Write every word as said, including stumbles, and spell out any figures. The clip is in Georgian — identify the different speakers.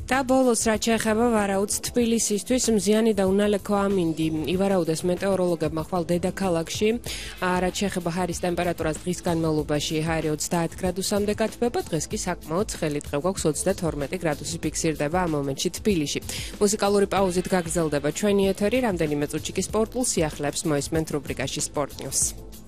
Speaker 1: და ბოლოს რაც შეეხება ვარაუდს თბილისისთვის მზიანი და უნალექო ამინდი ივარაუდეს მეტეოროლოგებმა ხვალ დედაქალაქში რაც შეეხება ჰაერის ტემპერატურას დღის განმავლობაში ჰაერი ოცდაათ გრადუსამდე გათბება დღეს კი საკმაოდ ცხელი დღე გვაქვს ოცდათორმეტი გრადუსი ფიქსირდება ამ მომენტში თბილისში მუსიკალური პაუზით გაგრძელდება ჩვენი ეთერი რამდენიმე წუთში კი სპორტულ სიახლეებს მოისმენთ რუბრიკაში სპორტ ნიუს